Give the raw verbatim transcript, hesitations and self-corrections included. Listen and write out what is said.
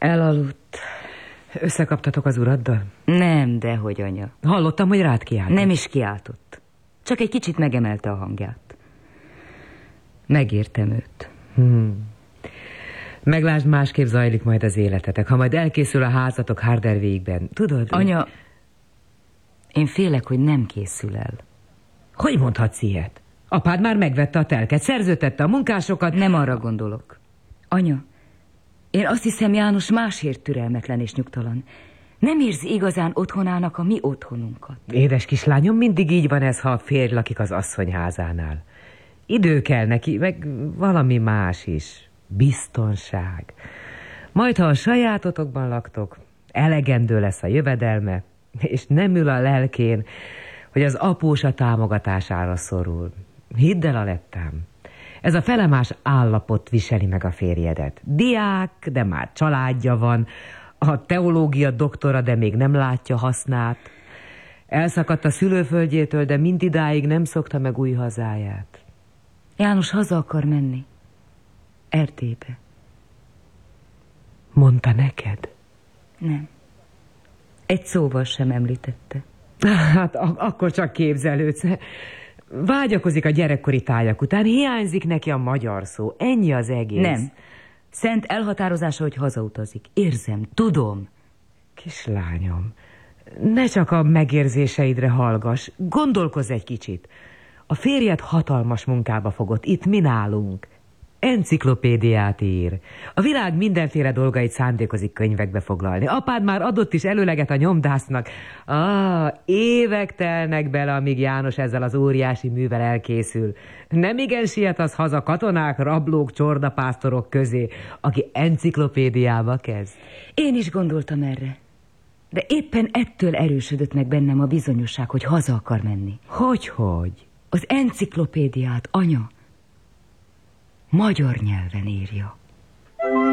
Elaludt. Összekaptatok az uraddal? Nem, dehogy, anya. Hallottam, hogy rád kiáltott. Nem is kiáltott. Csak egy kicsit megemelte a hangját. Megértem őt. Hmm. Meglásd, másképp zajlik majd az életetek. Ha majd elkészül a házatok Harderwegben, tudod? Anya, én félek, hogy nem készül el. Hogy mondhatsz ilyet? Apád már megvette a telket, szerződtette a munkásokat. Nem arra gondolok. Anya, én azt hiszem, János másért türelmetlen és nyugtalan. Nem érzi igazán otthonának a mi otthonunkat. Édes kislányom, mindig így van ez, ha a férj lakik az asszonyházánál. Idő kell neki, meg valami más is. Biztonság. Majd, ha a sajátotokban laktok, elegendő lesz a jövedelme, és nem ül a lelkén, hogy az apósa támogatására szorul. Hidd el, Alettám, ez a felemás állapot viseli meg a férjedet. Diák, de már családja van, a teológia doktora, de még nem látja hasznát. Elszakadt a szülőföldjétől, de mindidáig nem szokta meg új hazáját. János haza akar menni. Erdélybe. Mondta neked? Nem. Egy szóval sem említette. Hát ak- akkor csak képzelődsz. Vágyakozik a gyerekkori tájak után, hiányzik neki a magyar szó. Ennyi az egész. Nem. Szent elhatározása, hogy hazautazik. Érzem, tudom. Kislányom, ne csak a megérzéseidre hallgass, gondolkozz egy kicsit. A férjed hatalmas munkába fogott, itt mi nálunk. Enciklopédiát ír. A világ mindenféle dolgait szándékozik könyvekbe foglalni. Apád már adott is előleget a nyomdásznak. Ah, évek telnek bele, amíg János ezzel az óriási művel elkészül. Nem igen siet az haza katonák, rablók, csordapásztorok közé, aki enciklopédiába kezd. Én is gondoltam erre. De éppen ettől erősödött meg bennem a bizonyosság, hogy haza akar menni. Hogy-hogy? Az enciklopédiát, anya, magyar nyelven írja.